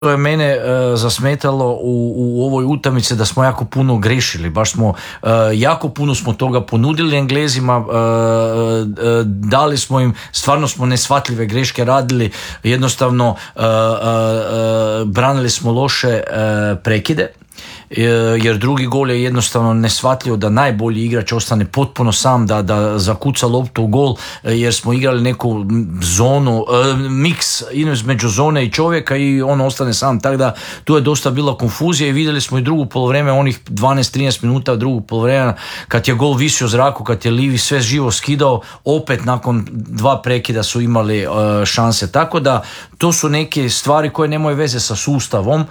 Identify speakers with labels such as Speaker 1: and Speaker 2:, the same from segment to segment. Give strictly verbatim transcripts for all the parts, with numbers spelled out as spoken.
Speaker 1: je mene uh, zasmetalo u, u ovoj utakmici da smo jako puno grešili, baš smo uh, jako puno smo toga ponudili Englezima, uh, uh, dali smo im, stvarno smo neshvatljive greške radili, jednostavno uh, uh, uh, branili smo loše uh, prekide, jer drugi gol je jednostavno neshvatljivo da najbolji igrač ostane potpuno sam, da, da zakuca loptu u gol, jer smo igrali neku zonu, miks između zone i čovjeka i on ostane sam, tako da tu je dosta bila konfuzija i vidjeli smo i drugu polovreme, onih dvanaest trinaest minuta drugog polovremena, kad je gol visio u zraku, kad je Livi sve živo skidao, opet nakon dva prekida su imali uh, šanse, tako da to su neke stvari koje nemaju veze sa sustavom, uh,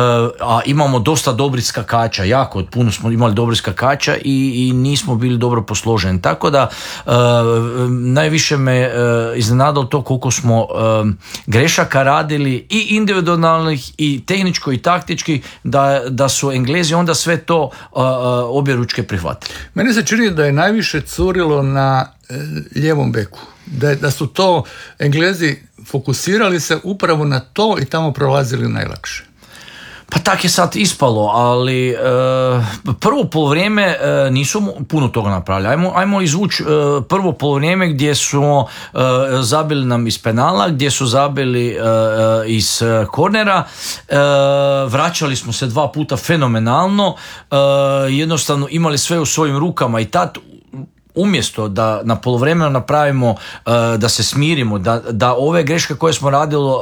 Speaker 1: a imamo dosta dobrih skakača, jako puno smo imali dobrih skakača i, i nismo bili dobro posloženi. Tako da uh, najviše me uh, iznenadilo to koliko smo uh, grešaka radili i individualnih i tehničko i taktički, da, da su Englezi onda sve to uh, obje ručke prihvatili.
Speaker 2: Meni se čini da je najviše curilo na uh, lijevom beku. Da, da su to Englezi fokusirali se upravo na to i tamo prolazili najlakše.
Speaker 1: Pa tak je sad ispalo, ali e, prvo polovrijeme e, nisu puno toga napravili. Ajmo, ajmo izvući e, prvo polovrijeme gdje su e, zabili nam iz penala, gdje su zabili e, iz kornera, e, vraćali smo se dva puta fenomenalno, e, jednostavno imali sve u svojim rukama i tad umjesto da na polovremenu napravimo, uh, da se smirimo, da, da ove greške koje smo radili uh,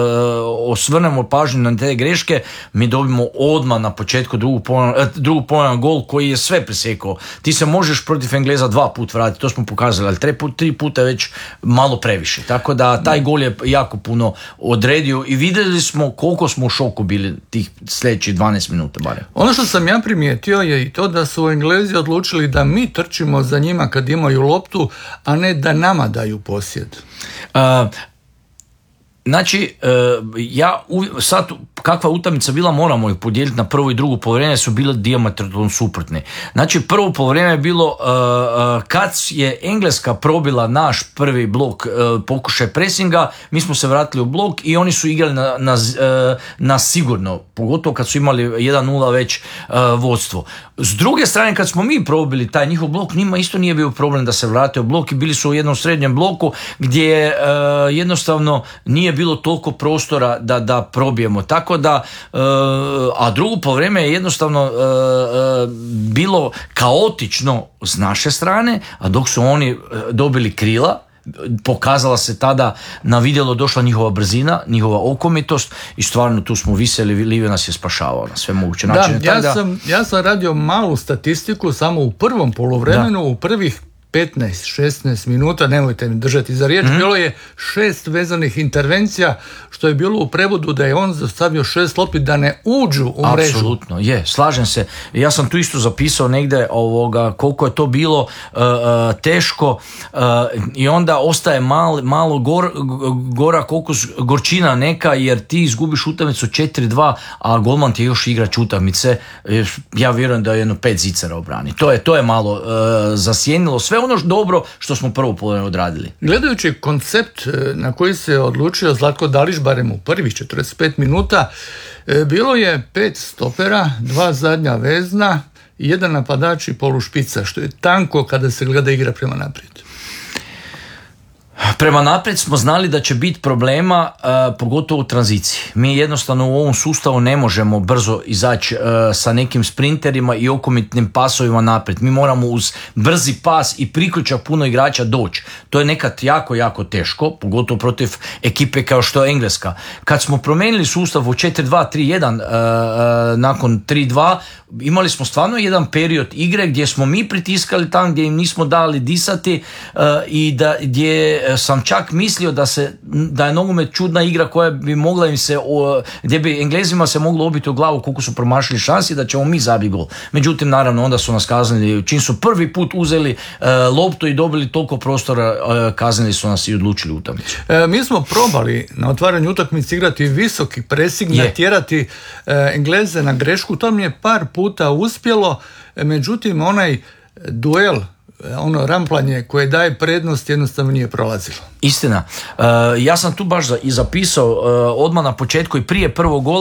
Speaker 1: osvrnemo pažnju na te greške, mi dobimo odmah na početku drugog polovremena gol koji je sve presjekao. Ti se možeš protiv Engleza dva put vratiti, to smo pokazali, ali tri, put, tri puta je već malo previše. Tako da taj gol je jako puno odredio i vidjeli smo koliko smo u šoku bili tih sljedećih dvanaest minuta barem.
Speaker 2: Ono što sam ja primijetio je i to da su Englezi odlučili da mi trčimo za njima kad imaju loptu, a ne da nama daju posjed.
Speaker 1: Uh, znači, uh, ja u, sad kakva utakmica bila, moramo ih podijeliti na prvo i drugo polovreme, su bile dijametralno suprotne. Znači, prvo polovreme je bilo uh, uh, kad je Engleska probila naš prvi blok, uh, pokušaj presinga, mi smo se vratili u blok i oni su igrali na, na, uh, na sigurno, pogotovo kad su imali jedan nula već uh, vodstvo. S druge strane, kad smo mi probili taj njihov blok, njima isto nije bio problem da se vrate u blok i bili su u jednom srednjem bloku gdje uh, jednostavno nije bilo toliko prostora da, da probijemo. Tako da, uh, a drugo polovreme je jednostavno uh, uh, bilo kaotično s naše strane, a dok su oni uh, dobili krila, pokazala se tada na vidjelo, došla njihova brzina, njihova okomitost i stvarno tu smo viseli, Livio nas je spašavao na sve moguće načine.
Speaker 2: Da, ja sam, ja sam radio malu statistiku samo u prvom polovremenu, da. U prvih petnaest šesnaest minuta, nemojte mi držati za riječ, mm-hmm. bilo je šest vezanih intervencija, što je bilo u prevodu da je on zastavio šest lopti da ne uđu u mrežu.
Speaker 1: Apsolutno, je, slažem se. Ja sam tu isto zapisao negdje ovoga, koliko je to bilo uh, uh, teško uh, i onda ostaje mal, malo gor, gora koliko gorčina neka, jer ti izgubiš utakmicu četiri dva, a golman ti je još igrač utakmice. Ja vjerujem da je jedno pet zicara obrani. To je, to je malo uh, zasjenilo sve ono dobro što smo prvo polovreme odradili.
Speaker 2: Gledajući koncept na koji se odlučio Zlatko Dalić, barem u prvih četrdeset pet minuta, bilo je pet stopera, dva zadnja vezna i jedan napadač i polušpica, što je tanko kada se gleda igra prema naprijed.
Speaker 1: Prema naprijed smo znali da će biti problema, uh, pogotovo u tranziciji. Mi jednostavno u ovom sustavu ne možemo brzo izaći uh, sa nekim sprinterima i okomitnim pasovima naprijed. Mi moramo uz brzi pas i priključak puno igrača doći. To je nekad jako, jako teško, pogotovo protiv ekipe kao što je Engleska. Kad smo promijenili sustav u četiri dva tri jedan uh, uh, nakon tri dva, imali smo stvarno jedan period igre gdje smo mi pritiskali tam, gdje im nismo dali disati uh, i da, gdje sam čak mislio da se da je nogomet čudna igra koja bi mogla im se, uh, gdje bi Englezima se moglo obiti u glavu koliko su promašili šansi da ćemo mi zabiti gol. Međutim, naravno, onda su nas kaznili, čim su prvi put uzeli uh, loptu i dobili toliko prostora, uh, kaznili su nas i odlučili utakmicu.
Speaker 2: E, mi smo probali na otvaranju utakmice igrati visoki presing, natjerati uh, Engleze na grešku, to mi je par puta uspjelo, međutim onaj duel ono ramplanje koje daje prednost jednostavno nije prolazilo.
Speaker 1: Istina. Uh, ja sam tu baš za, i zapisao uh, odmah na početku i prije prvog gola